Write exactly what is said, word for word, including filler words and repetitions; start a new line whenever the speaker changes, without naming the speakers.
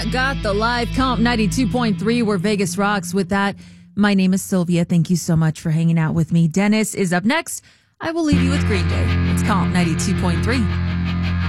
got the live comp ninety-two point three where Vegas rocks. With that, my name is Sylvia. Thank you so much for hanging out with me. Dennis is up next. I will leave you with Green Day. It's comp ninety-two point three.